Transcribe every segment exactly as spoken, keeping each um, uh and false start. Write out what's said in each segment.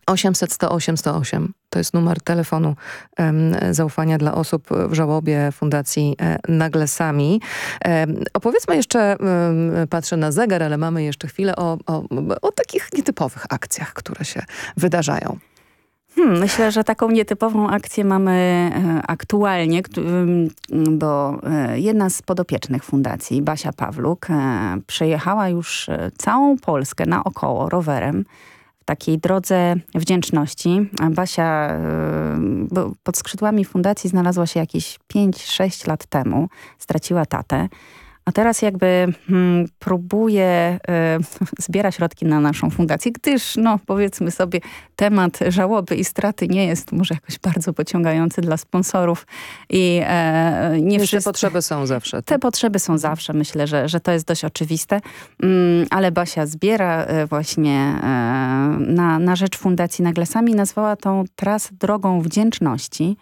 osiemset sto osiem sto osiem. To jest numer telefonu um, zaufania dla osób w żałobie Fundacji e, Nagle Sami. E, opowiedzmy jeszcze, um, patrzę na zegar, ale mamy jeszcze chwilę o, o, o takich nietypowych akcjach, które się wydarzają. Hmm, myślę, że taką nietypową akcję mamy e, aktualnie, k- bo e, jedna z podopiecznych fundacji, Basia Pawluk, e, przejechała już e, całą Polskę naokoło rowerem w takiej drodze wdzięczności. A Basia e, bo pod skrzydłami fundacji znalazła się jakieś pięć sześć lat temu. Straciła tatę. A teraz jakby hmm, próbuję y, zbierać środki na naszą fundację, gdyż, no powiedzmy sobie, temat żałoby i straty nie jest może jakoś bardzo pociągający dla sponsorów. I e, nie Te wszyscy... potrzeby są zawsze. Te potrzeby są zawsze. Myślę, że, że to jest dość oczywiste. Mm, ale Basia zbiera e, właśnie e, na, na rzecz Fundacji Nagle Sami. Nazwała tą trasę Drogą Wdzięczności.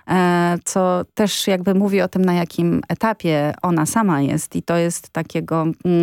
Co też jakby mówi o tym, na jakim etapie ona sama jest. I to jest takiego,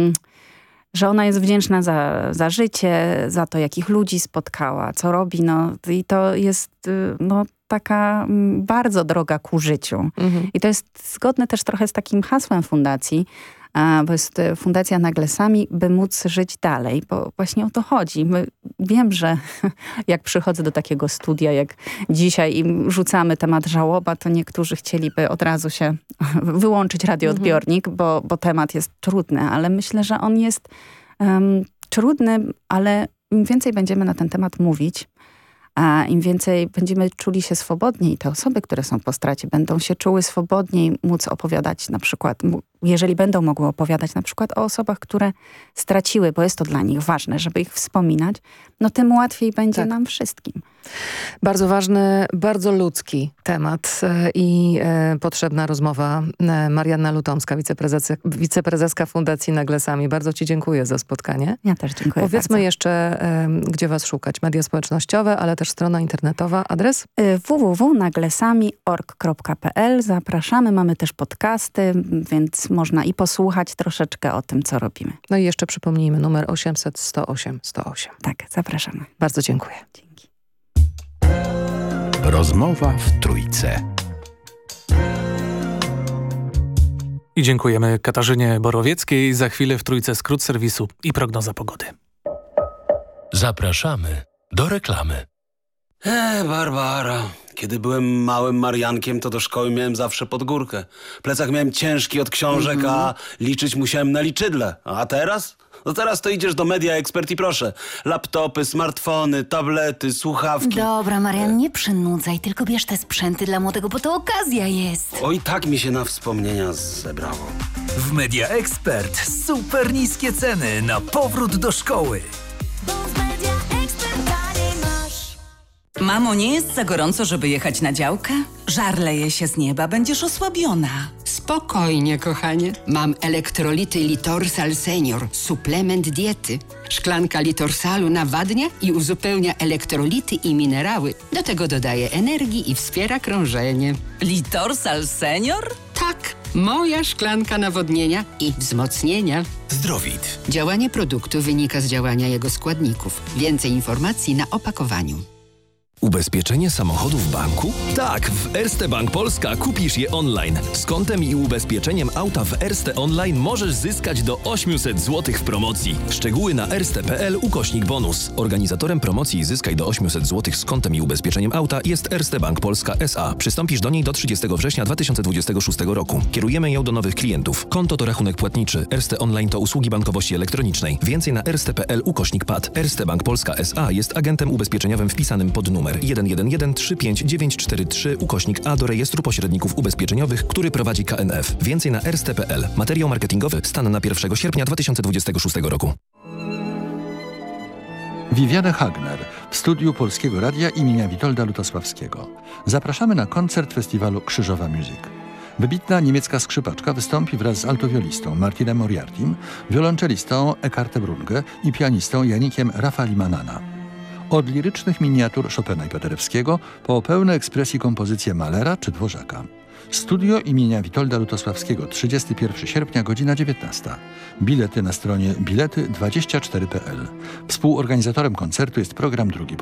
że ona jest wdzięczna za, za życie, za to, jakich ludzi spotkała, co robi. No, i to jest no, taka bardzo droga ku życiu. Mhm. I to jest zgodne też trochę z takim hasłem fundacji, bo jest Fundacja Nagle Sami, by móc żyć dalej, bo właśnie o to chodzi. My, wiem, że jak przychodzę do takiego studia, jak dzisiaj i rzucamy temat żałoba, to niektórzy chcieliby od razu się wyłączyć radioodbiornik, mhm. bo, bo temat jest trudny, ale myślę, że on jest um, trudny, ale im więcej będziemy na ten temat mówić, a im więcej będziemy czuli się swobodniej, i te osoby, które są po stracie, będą się czuły swobodniej móc opowiadać na przykład, jeżeli będą mogły opowiadać na przykład o osobach, które straciły, bo jest to dla nich ważne, żeby ich wspominać, no tym łatwiej będzie tak. nam wszystkim. Bardzo ważny, bardzo ludzki temat i e, potrzebna rozmowa. Marianna Lutomska, wiceprezeska, wiceprezeska Fundacji Nagle Sami. Bardzo ci dziękuję za spotkanie. Ja też dziękuję Powiedzmy bardzo. jeszcze, e, gdzie was szukać. Media społecznościowe, ale też strona internetowa. Adres? w w w kropka naglesami kropka org kropka p l. Zapraszamy. Mamy też podcasty, więc można i posłuchać troszeczkę o tym, co robimy. No i jeszcze przypomnijmy numer osiemset sto osiem sto osiem. Tak, zapraszamy. Bardzo dziękuję. Dzięki. Rozmowa w Trójce. I dziękujemy Katarzynie Borowieckiej. Za chwilę w Trójce skrót serwisu i prognoza pogody. Zapraszamy do reklamy. Eee, Barbara. Kiedy byłem małym Mariankiem, to do szkoły miałem zawsze pod górkę. Plecak miałem ciężki od książek, mm-hmm. a liczyć musiałem na liczydle. A teraz? No teraz to idziesz do Media Expert i proszę. Laptopy, smartfony, tablety, słuchawki. Dobra, Marian, nie przynudzaj, tylko bierz te sprzęty dla młodego, bo to okazja jest. Oj, tak mi się na wspomnienia zebrało. W Media Expert super niskie ceny na powrót do szkoły. Mamo, nie jest za gorąco, żeby jechać na działkę? Żar leje się z nieba, będziesz osłabiona. Spokojnie, kochanie. Mam elektrolity Litorsal Senior, suplement diety. Szklanka Litorsalu nawadnia i uzupełnia elektrolity i minerały. Do tego dodaje energii i wspiera krążenie. Litorsal Senior? Tak, moja szklanka nawodnienia i wzmocnienia. Zdrowit. Działanie produktu wynika z działania jego składników. Więcej informacji na opakowaniu. Ubezpieczenie samochodu w banku? Tak, w Erste Bank Polska kupisz je online. Z kontem i ubezpieczeniem auta w Erste Online możesz zyskać do osiemset złotych w promocji. Szczegóły na erste kropka p l ukośnik bonus. Organizatorem promocji Zyskaj do osiemset złotych z kontem i ubezpieczeniem auta jest Erste Bank Polska S A. Przystąpisz do niej do trzydziestego września dwa tysiące dwudziestego szóstego roku. Kierujemy ją do nowych klientów. Konto to rachunek płatniczy. Erste Online to usługi bankowości elektronicznej. Więcej na erste kropka p l ukośnik p a d. Erste Bank Polska S A jest agentem ubezpieczeniowym wpisanym pod numer jeden jeden jeden trzy pięć dziewięć cztery trzy ukośnik A do rejestru pośredników ubezpieczeniowych, który prowadzi K N F. Więcej na erste kropka p l. Materiał marketingowy stan na pierwszego sierpnia dwa tysiące dwudziestego szóstego roku. Viviane Hagner w studiu Polskiego Radia imienia Witolda Lutosławskiego. Zapraszamy na koncert festiwalu Krzyżowa Music. Wybitna niemiecka skrzypaczka wystąpi wraz z altowiolistą Martinem Moriartim, wiolonczelistą Eckartem Runge i pianistą Janikiem Rafalimanana. Od lirycznych miniatur Chopina i Paderewskiego po pełne ekspresji kompozycje Mahlera czy Dworzaka. Studio imienia Witolda Lutosławskiego, trzydziestego pierwszego sierpnia, godzina dziewiętnasta. Bilety na stronie bilety dwadzieścia cztery kropka p l. Współorganizatorem koncertu jest program Drugi